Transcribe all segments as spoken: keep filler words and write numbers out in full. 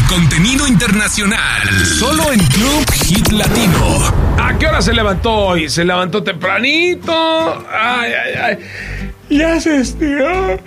contenido internacional. Solo en Club Hit Latino. ¿A qué hora se levantó hoy? Se levantó tempranito. Ay, ay, ay. Ya se estiró.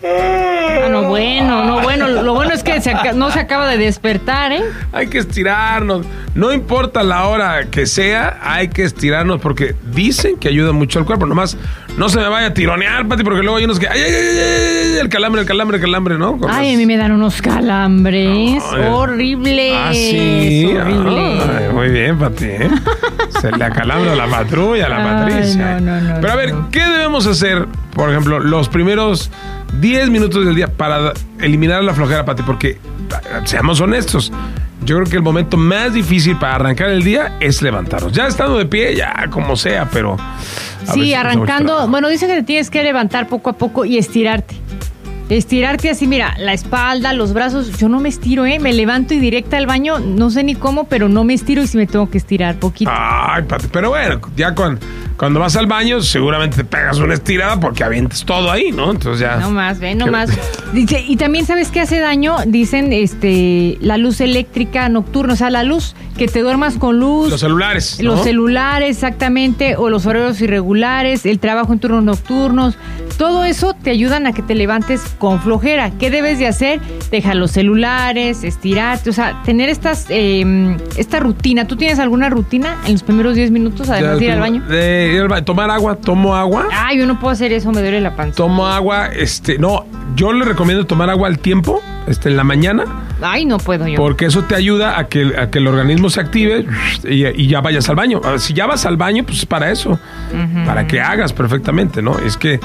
Ah, no, bueno, no, bueno. Lo bueno es que se ac- no se acaba de despertar, ¿eh? Hay que estirarnos. No importa la hora que sea, hay que estirarnos porque dicen que ayuda mucho al cuerpo. Nomás no se me vaya a tironear, Pati, porque luego hay unos que... ¡Ay, ay, ay, ay! El calambre, el calambre, el calambre, ¿no? Con Ay, las... a mí me dan unos calambres Ay. horribles. Ah, sí. Horribles. Ay, muy bien, Pati, ¿eh? Se le acalambra la patrulla, la Ay, Patricia. no, no, no, Pero a ver, no. ¿qué debemos hacer, por ejemplo, los primeros diez minutos del día para eliminar la flojera, Pati? Porque, seamos honestos, yo creo que el momento más difícil para arrancar el día es levantarnos. Ya estando de pie, ya como sea, pero... a Sí, veces arrancando. estamos Bueno, dicen que te tienes que levantar poco a poco y estirarte. Estirarte así, mira, la espalda, los brazos. Yo no me estiro, ¿eh? Me levanto y directa al baño. No sé ni cómo, pero no me estiro y sí me tengo que estirar poquito. Ay, Pati, pero bueno, ya cuando, cuando vas al baño seguramente te pegas una estirada porque avientas todo ahí, ¿no? Entonces ya... No más, ve, no ¿Qué? más. Dice, y también, ¿sabes qué hace daño? Dicen, este, la luz eléctrica nocturna, o sea, la luz, que te duermas con luz. Los celulares, ¿no? Los celulares, exactamente, o los horarios irregulares, el trabajo en turnos nocturnos. Todo eso te ayudan a que te levantes con flojera. ¿Qué debes de hacer? Deja los celulares, estirarte, o sea, tener estas, eh, esta rutina. ¿Tú tienes alguna rutina en los primeros diez minutos, además de ir al baño? De ir al baño. Tomar agua, tomo agua. Ah, yo no puedo hacer eso, me duele la panza. Tomo agua, este, no, yo le recomiendo tomar agua al tiempo, este, en la mañana, Ay, no puedo yo. porque eso te ayuda a que, a que el organismo se active y, y ya vayas al baño. A ver, si ya vas al baño, pues es para eso, uh-huh. Para que hagas perfectamente, ¿no? Es que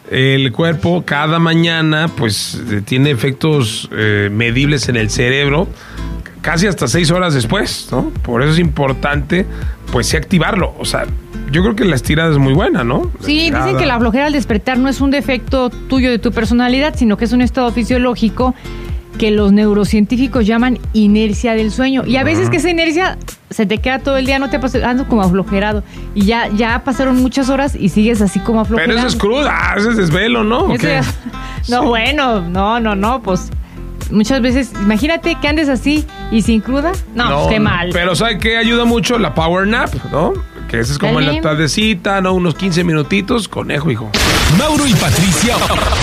el cuerpo cada mañana, pues, tiene efectos eh, medibles en el cerebro, casi hasta seis horas después, ¿no? Por eso es importante, pues, sí activarlo. O sea, yo creo que la estirada es muy buena, ¿no? La Sí, estirada. Dicen que la flojera al despertar no es un defecto tuyo de tu personalidad, sino que es un estado fisiológico que los neurocientíficos llaman inercia del sueño. Y a veces que esa inercia se te queda todo el día, no te pasa, ando como aflojerado. Y ya, ya pasaron muchas horas y sigues así como aflojerado. Pero eso es cruda, eso es desvelo, ¿no? ¿O Eso qué? ya- No, Sí. bueno, no, no, no, pues muchas veces, imagínate que andes así y sin cruda. No, pues qué mal. Pero ¿sabe qué ayuda mucho? La power nap, ¿no? Que ese es como en Dale. la tardecita, ¿no? Unos quince minutitos, conejo, hijo. Mauro y Patricia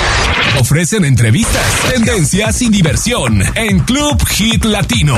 ofrecen entrevistas, tendencias y diversión en Club Hit Latino.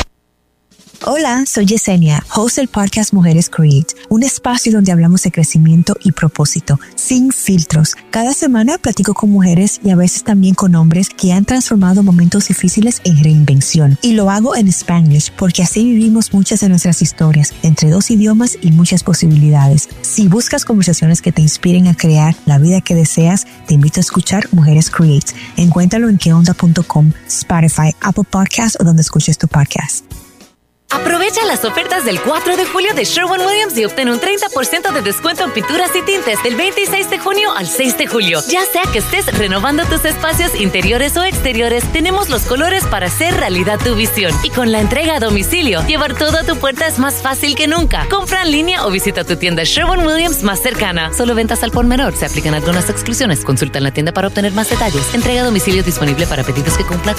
Hola, soy Yesenia, host del podcast Mujeres Create, un espacio donde hablamos de crecimiento y propósito, sin filtros. Cada semana platico con mujeres y a veces también con hombres que han transformado momentos difíciles en reinvención. Y lo hago en Spanglish porque así vivimos muchas de nuestras historias, entre dos idiomas y muchas posibilidades. Si buscas conversaciones que te inspiren a crear la vida que deseas, te invito a escuchar Mujeres Create. Encuéntralo en que onda punto com, Spotify, Apple Podcasts o donde escuches tu podcast. Aprovecha las ofertas del cuatro de julio de Sherwin-Williams y obtén un treinta por ciento de descuento en pinturas y tintes del veintiséis de junio al seis de julio. Ya sea que estés renovando tus espacios interiores o exteriores, tenemos los colores para hacer realidad tu visión. Y con la entrega a domicilio, llevar todo a tu puerta es más fácil que nunca. Compra en línea o visita tu tienda Sherwin-Williams más cercana. Solo ventas al por menor. Se aplican algunas exclusiones. Consulta en la tienda para obtener más detalles. Entrega a domicilio disponible para pedidos que cumplan